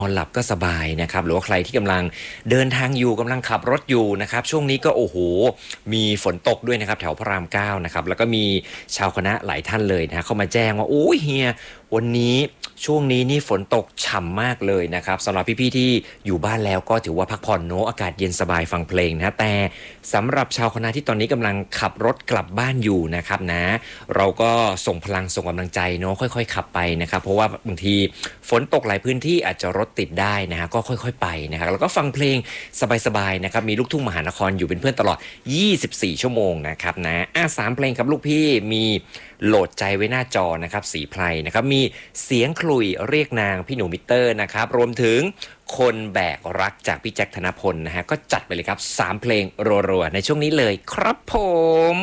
นอนหลับก็สบายนะครับหรือว่าใครที่กำลังเดินทางอยู่กำลังขับรถอยู่นะครับช่วงนี้ก็โอ้โหมีฝนตกด้วยนะครับแถวพระรามเก้านะครับแล้วก็มีชาวคณะหลายท่านเลยนะเข้ามาแจ้งว่าโอ้ยเฮียวันนี้ช่วงนี้นี่ฝนตกฉ่ำมากเลยนะครับสำหรับพี่ๆที่อยู่บ้านแล้วก็ถือว่าพักผ่อนเนอะอากาศเย็นสบายฟังเพลงนะแต่สำหรับชาวคณะที่ตอนนี้กำลังขับรถกลับบ้านอยู่นะครับนะเราก็ส่งพลังส่งกำลังใจเนอะค่อยๆขับไปนะครับเพราะว่าบางทีฝนตกหลายพื้นที่อาจจะรถติดได้นะฮะก็ค่อยๆไปนะครับแล้วก็ฟังเพลงสบายๆนะครับมีลูกทุ่งมหานครอยู่เป็นเพื่อนตลอด24ชั่วโมงนะครับนะ3เพลงครับลูกพี่มีโหลดใจไว้หน้าจอนะครับสีไพรนะครับมีเสียงขลุ่ยเรียกนางพี่หนูมิเตอร์นะครับรวมถึงคนแบกรักจากพี่แจ็คธนพลนะฮะก็จัดไปเลยครับ3เพลงรัวๆในช่วงนี้เลยครับผม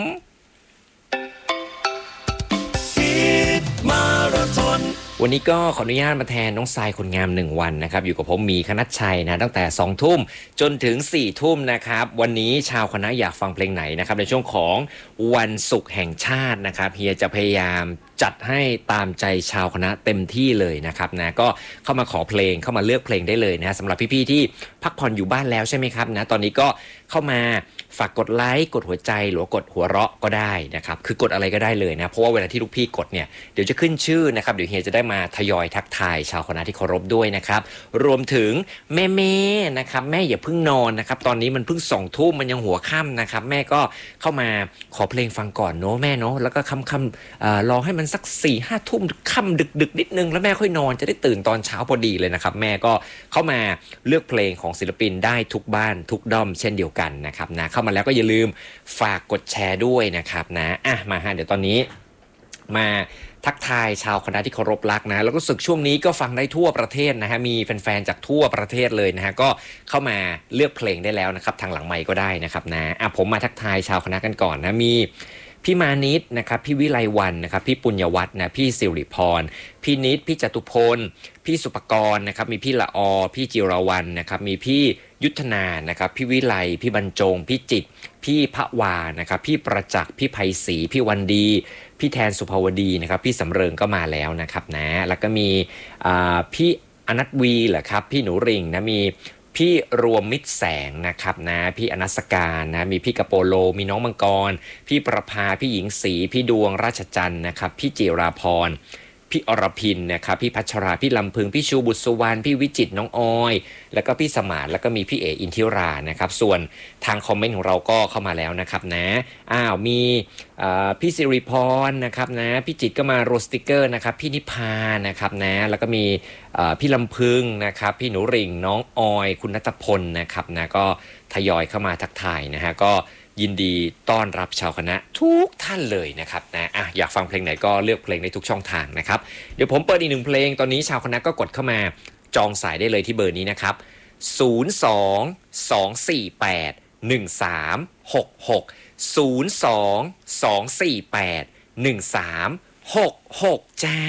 วันนี้ก็ขออนุญาตมาแทนน้องทรายคนงาม1วันนะครับอยู่กับผมมีคณัชชัยนะตั้งแต่2ทุ่มจนถึง4ทุ่มนะครับวันนี้ชาวคณะอยากฟังเพลงไหนนะครับในช่วงของวันศุกร์แห่งชาตินะครับเฮียจะพยายามจัดให้ตามใจชาวคณะเต็มที่เลยนะครับนะก็เข้ามาขอเพลงเข้ามาเลือกเพลงได้เลยนะสำหรับพี่ๆที่พักผ่อนอยู่บ้านแล้วใช่ไหมครับนะตอนนี้ก็เข้ามาฝากกดไลค์กดหัวใจหรือว่ากดหัวเราะก็ได้นะครับคือกดอะไรก็ได้เลยนะเพราะว่าเวลาที่ลูกพี่กดเนี่ยเดี๋ยวจะขึ้นชื่อนะครับเดี๋ยวเฮียจะได้มาทยอยทักทายชาวคณะที่เคารพด้วยนะครับรวมถึงแม่ๆนะครับแม่อย่าเพิ่งนอนนะครับตอนนี้มันเพิ่ง2ทุ่มมันยังหัวค่ำนะครับแม่ก็เข้ามาขอเพลงฟังก่อนเนาะแม่เนาะแล้วก็ค่ำรอให้มันสัก4-5ทุ่มค่ำดึกนิดนึงแล้วแม่ค่อยนอนจะได้ตื่นตอนเช้าพอดีเลยนะครับแม่ก็เข้ามาเลือกเพลงของศิลปินได้ทุกบ้านทุกด้อมเช่นเดียวกันนะครับนะเข้ามาแล้วก็อย่าลืมฝากกดแชร์ด้วยนะครับนะมาฮะเดี๋ยวตอนนี้มาทักทายชาวคณะที่เคารพรักนะแล้วก็รู้สึกช่วงนี้ก็ฟังได้ทั่วประเทศนะฮะมีแฟนๆจากทั่วประเทศเลยนะฮะก็เข้ามาเลือกเพลงได้แล้วนะครับทางหลังไมค์ก็ได้นะครับนะผมมาทักทายชาวคณะกันก่อนนะมีพี่มานิดนะครับพี่วิไลวรรณนะครับพี่ปุญญวัฒน์นะพี่สิริพรพี่นิดพี่จตุพลพี่สุปกรณ์นะครับมีพี่ละอพี่จิรวรรณนะครับมีพี่ยุทธนานะครับพี่วิไลพี่บรรจงพี่จิตพี่พระวานะครับพี่ประจักษ์พี่ไพศรีพี่วันดีพี่แทนสุภาวดีนะครับพี่สำเริงก็มาแล้วนะครับนะแล้วก็มีพี่อนัทวีเหรอครับพี่หนูริ่งนะมีพี่รวมมิตรแสงนะครับนะพี่อนัสการนะมีพี่กระโปโลมีน้องมังกรพี่ประภาพี่หญิงศรีพี่ดวงราชจันทร์นะครับพี่จิราพรพี่อรพินนะครับพี่พัชราพี่ลำพึงพี่ชูบุตรสุวรรณพี่วิจิตรน้องออยแล้วก็พี่สมานแล้วก็มีพี่เออินทิรานะครับส่วนทางคอมเมนต์ของเราก็เข้ามาแล้วนะครับนะมีพี่สิริพรนะครับนะพี่จิตก็มาโรสติกเกอร์นะครับพี่นิพานะครับนะแล้วก็มีพี่ลำพึงนะครับพี่หนูริ่งน้องออยคุณณัฐพลนะครับนะก็ทยอยเข้ามาทักทายนะฮะก็ยินดีต้อนรับชาวคณะทุกท่านเลยนะครับนะอยากฟังเพลงไหนก็เลือกเพลงได้ทุกช่องทางนะครับเดี๋ยวผมเปิดอีก1เพลงตอนนี้ชาวคณะก็กดเข้ามาจองสายได้เลยที่เบอร์นี้นะครับ02-248-1366 02-248-1366จ้า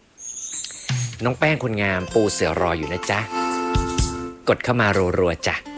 น้องแป้งคนงามปูเสือรออยู่นะจ๊ะกดเข้ามารัวๆจ้ะ